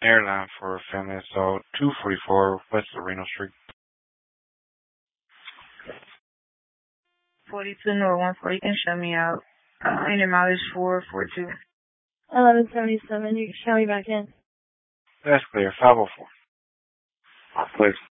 airline for a family. So 244 West Reno Street. 42 North 14. You can show me out. And your mileage 442. 1177. You can show me back in. That's clear. 504. Please.